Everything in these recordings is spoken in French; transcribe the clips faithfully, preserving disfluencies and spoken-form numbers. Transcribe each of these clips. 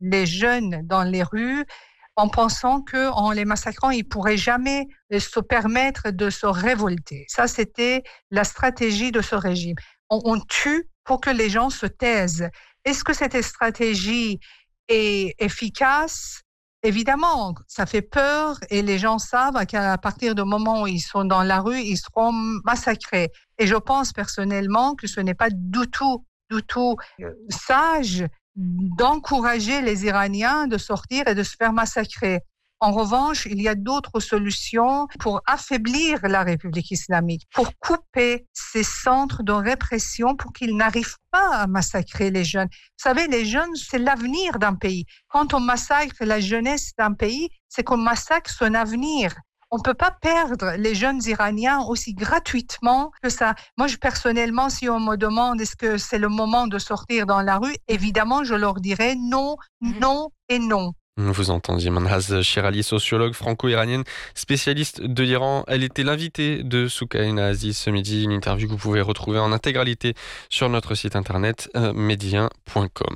les jeunes dans les rues en pensant qu'en les massacrant, ils ne pourraient jamais se permettre de se révolter. Ça, c'était la stratégie de ce régime. On, on tue pour que les gens se taisent. Est-ce que cette stratégie est efficace? Évidemment, ça fait peur et les gens savent qu'à partir du moment où ils sont dans la rue, ils seront massacrés. Et je pense personnellement que ce n'est pas du tout, du tout sage d'encourager les Iraniens de sortir et de se faire massacrer. En revanche, il y a d'autres solutions pour affaiblir la République islamique, pour couper ces centres de répression pour qu'ils n'arrivent pas à massacrer les jeunes. Vous savez, les jeunes, c'est l'avenir d'un pays. Quand on massacre la jeunesse d'un pays, c'est qu'on massacre son avenir. On ne peut pas perdre les jeunes Iraniens aussi gratuitement que ça. Moi, je, personnellement, si on me demande est-ce que c'est le moment de sortir dans la rue, évidemment, je leur dirais non, non et non. Vous entendiez Manhaz Shirali, sociologue franco-iranienne, spécialiste de l'Iran. Elle était l'invitée de Soukaina Aziz ce midi, une interview que vous pouvez retrouver en intégralité sur notre site internet euh, médien point com.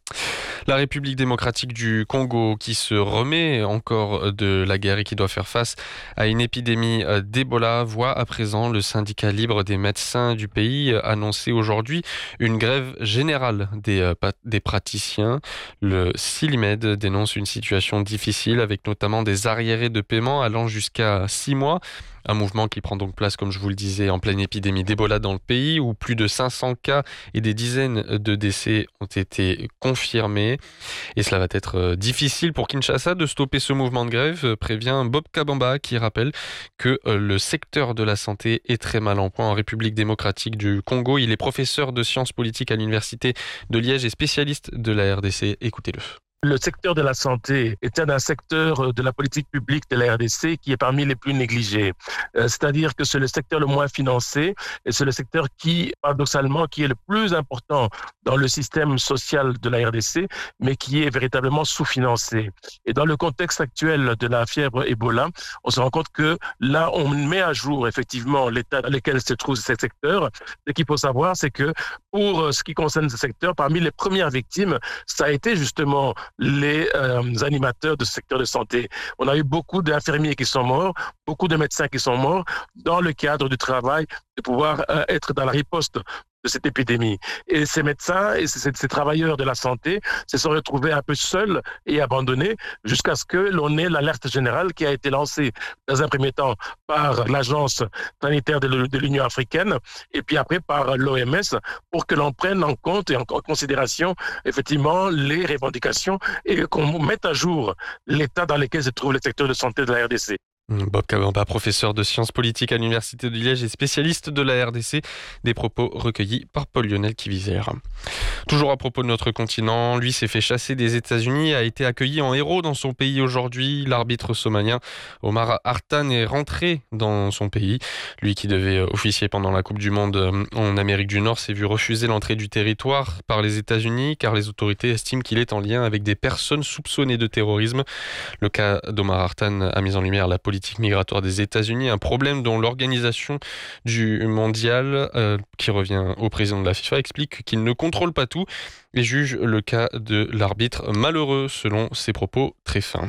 La République démocratique du Congo qui se remet encore de la guerre et qui doit faire face à une épidémie d'Ebola voit à présent le syndicat libre des médecins du pays annoncer aujourd'hui une grève générale des, des praticiens. Le Silimed dénonce une situation difficile avec notamment des arriérés de paiement allant jusqu'à six mois. Un mouvement qui prend donc place, comme je vous le disais, en pleine épidémie d'Ebola dans le pays, où plus de cinq cents cas et des dizaines de décès ont été confirmés. Et cela va être difficile pour Kinshasa de stopper ce mouvement de grève, prévient Bob Kabamba, qui rappelle que le secteur de la santé est très mal en point en République démocratique du Congo. Il est professeur de sciences politiques à l'université de Liège et spécialiste de la R D C. Écoutez-le. Le secteur de la santé est un secteur de la politique publique de la R D C qui est parmi les plus négligés. Euh, c'est-à-dire que c'est le secteur le moins financé et c'est le secteur qui, paradoxalement, qui est le plus important dans le système social de la R D C, mais qui est véritablement sous-financé. Et dans le contexte actuel de la fièvre Ebola, on se rend compte que là, on met à jour effectivement l'état dans lequel se trouve ce secteur. Ce qu'il faut savoir, c'est que pour ce qui concerne ce secteur, parmi les premières victimes, ça a été justement les euh, animateurs de ce secteur de santé. On a eu beaucoup d'infirmiers qui sont morts, beaucoup de médecins qui sont morts dans le cadre du travail de pouvoir euh, être dans la riposte de cette épidémie. Et ces médecins et ces, ces travailleurs de la santé se sont retrouvés un peu seuls et abandonnés jusqu'à ce que l'on ait l'alerte générale qui a été lancée dans un premier temps par l'Agence sanitaire de, de l'Union africaine et puis après par l'O M S pour que l'on prenne en compte et en, en considération effectivement les revendications et qu'on mette à jour l'état dans lequel se trouve le secteur de santé de la R D C. Bob Kabamba, professeur de sciences politiques à l'Université de Liège et spécialiste de la R D C, des propos recueillis par Paul-Lionel Kivizère. Toujours à propos de notre continent, lui s'est fait chasser des États-Unis, a été accueilli en héros dans son pays aujourd'hui. L'arbitre somalien Omar Hartan est rentré dans son pays. Lui qui devait officier pendant la Coupe du Monde en Amérique du Nord s'est vu refuser l'entrée du territoire par les États-Unis car les autorités estiment qu'il est en lien avec des personnes soupçonnées de terrorisme. Le cas d'Omar Hartan a mis en lumière la politique politique migratoire des États-Unis, un problème dont l'organisation du mondial, euh, qui revient au président de la FIFA, explique qu'il ne contrôle pas tout et juge le cas de l'arbitre malheureux, selon ses propos très fins.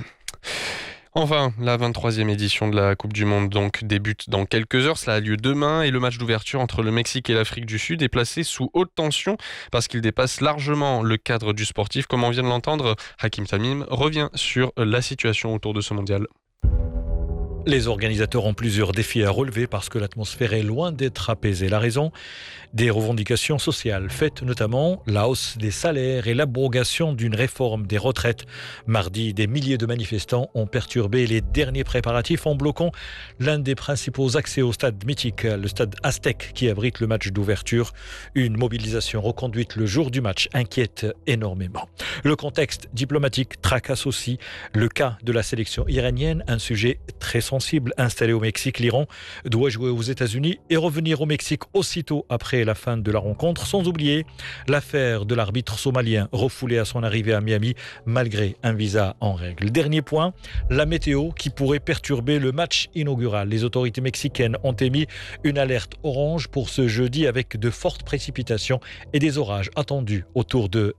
Enfin, la vingt-troisième édition de la Coupe du Monde donc débute dans quelques heures. Cela a lieu demain et le match d'ouverture entre le Mexique et l'Afrique du Sud est placé sous haute tension parce qu'il dépasse largement le cadre du sportif. Comme on vient de l'entendre, Hakim Tamim revient sur la situation autour de ce mondial. Les organisateurs ont plusieurs défis à relever parce que l'atmosphère est loin d'être apaisée. La raison, des revendications sociales faites notamment la hausse des salaires et l'abrogation d'une réforme des retraites. Mardi, des milliers de manifestants ont perturbé les derniers préparatifs en bloquant l'un des principaux accès au stade mythique, le stade Aztec qui abrite le match d'ouverture. Une mobilisation reconduite le jour du match inquiète énormément. Le contexte diplomatique tracasse aussi le cas de la sélection iranienne, un sujet très sensible. Installé au Mexique, l'Iran doit jouer aux États-Unis et revenir au Mexique aussitôt après la fin de la rencontre, sans oublier l'affaire de l'arbitre somalien refoulé à son arrivée à Miami malgré un visa en règle. Dernier point, la météo qui pourrait perturber le match inaugural. Les autorités mexicaines ont émis une alerte orange pour ce jeudi avec de fortes précipitations et des orages attendus autour de